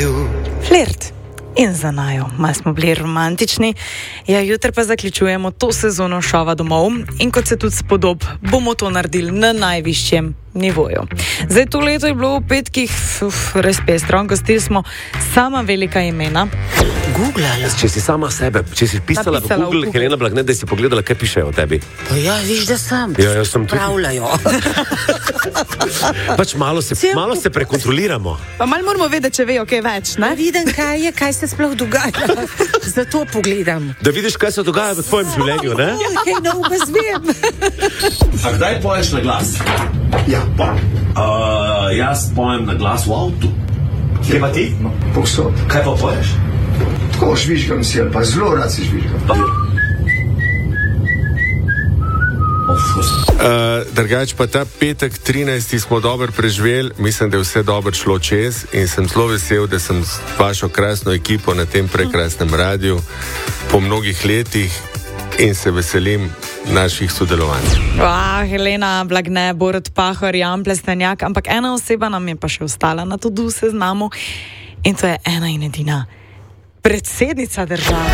Flirt. In za najo, malo smo bili romantični. Ja, jutri pa zaključujemo to sezono šova domov in kot se tudi spodob, bomo to naredili na najvišjem nivoju. Zdaj, to leto je bilo v petkih res pestro, gostili smo sama velika imena. Googlala. Če si sama sebe, če si pisala v Google, Helena Blagne, da si pogledala, kaj pišejo o tebi. Pa ja, viš, da sem. Ja, jaz sem tudi. Pravljajo. Pač malo se prekontroliramo. Pa malo moramo vedeti, če vejo kaj več, ne? Vidim, kaj se sploh dogaja. Zato pogledam. Da vidiš, kaj se dogaja v tvojem življenju, ne? Kaj nov pa zvem. A kdaj poješ na glas? Ja, pojem. Jaz pojem na glas v avtu. Kje pa ti? No, povsod. Kaj pa poješ? Tako žvižgam si, ali pa zelo rad si žvižgam. Drugač pa ta petek 13. smo dobro preživeli, mislim, da je vse dobro šlo čez in sem zelo vesel, da sem s vašo krasno ekipo na tem prekrasnem radiju po mnogih letih in se veselim naših sodelovanj. Helena Blagne, Borut Pahor, Jan Plestenjak, ampak ena oseba nam je pa še ostala na to seznamu in to je ena in edina predsednica države.